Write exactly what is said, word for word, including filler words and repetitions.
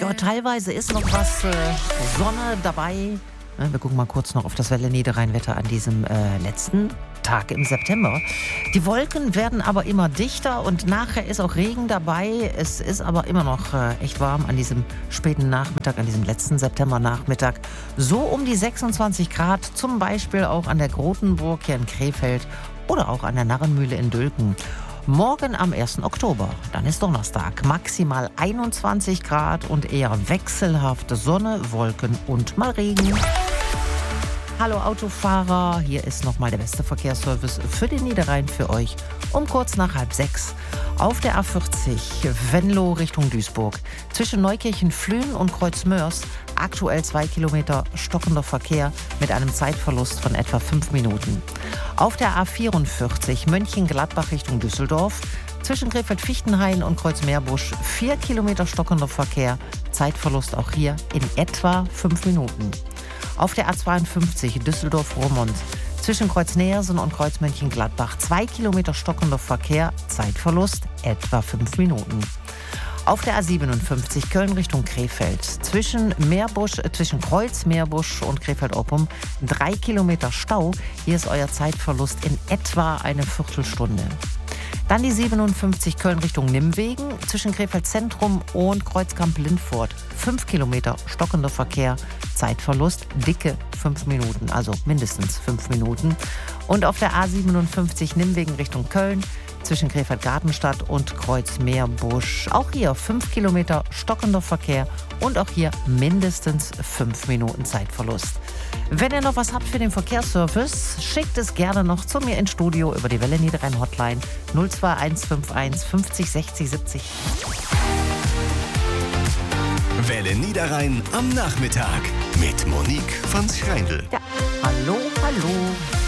Ja, teilweise ist noch was äh, Sonne dabei. Wir gucken mal kurz noch auf das Welle Niederrhein-Wetter an diesem äh, letzten Tag im September. Die Wolken werden aber immer dichter und nachher ist auch Regen dabei. Es ist aber immer noch äh, echt warm an diesem späten Nachmittag, an diesem letzten Septembernachmittag. So um die sechsundzwanzig Grad, zum Beispiel auch an der Grotenburg hier in Krefeld oder auch an der Narrenmühle in Dülken. Morgen am ersten Oktober, dann ist Donnerstag, maximal einundzwanzig Grad und eher wechselhafte Sonne, Wolken und mal Regen. Hallo Autofahrer, hier ist nochmal der beste Verkehrsservice für den Niederrhein für euch um kurz nach halb sechs. Auf der A vierzig, Venlo Richtung Duisburg, zwischen Neukirchen-Flühen und Kreuzmörs, aktuell zwei Kilometer stockender Verkehr mit einem Zeitverlust von etwa fünf Minuten. Auf der A vierundvierzig, Mönchengladbach Richtung Düsseldorf, zwischen Krefeld-Fichtenhain und Kreuzmeerbusch, vier Kilometer stockender Verkehr, Zeitverlust auch hier in etwa fünf Minuten. Auf der A zweiundfünfzig, Düsseldorf-Roermond, zwischen Kreuz-Neersen und Kreuz-Mönchengladbach, zwei Kilometer stockender Verkehr, Zeitverlust etwa fünf Minuten. Auf der A siebenundfünfzig, Köln Richtung Krefeld, zwischen Meerbusch, äh, zwischen Kreuz, Meerbusch und Krefeld-Oppum, drei Kilometer Stau. Hier ist euer Zeitverlust in etwa eine Viertelstunde. Dann die siebenundfünfzig, Köln Richtung Nimwegen, zwischen Krefeld Zentrum und Kreuzkamp-Lindfort, fünf Kilometer stockender Verkehr, Zeitverlust dicke fünf Minuten, also mindestens fünf Minuten. Und auf der A siebenundfünfzig, Nimwegen Richtung Köln, zwischen Krefeld-Gartenstadt und Kreuz-Meerbusch. Auch hier fünf Kilometer stockender Verkehr und auch hier mindestens fünf Minuten Zeitverlust. Wenn ihr noch was habt für den Verkehrsservice, schickt es gerne noch zu mir ins Studio über die Welle Niederrhein Hotline null zwei eins fünf eins fünfzig sechzig siebzig. Welle Niederrhein am Nachmittag mit Monique von Schreindl. Ja, hallo, hallo.